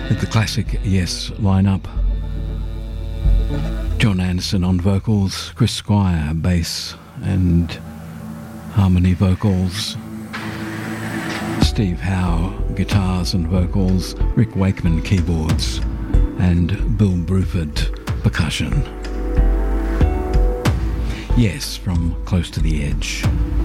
with the classic Yes lineup. John Anderson on vocals, Chris Squire bass and harmony vocals, Steve Howe guitars and vocals, Rick Wakeman keyboards and Bill Bruford percussion. Yes, from Close to the Edge.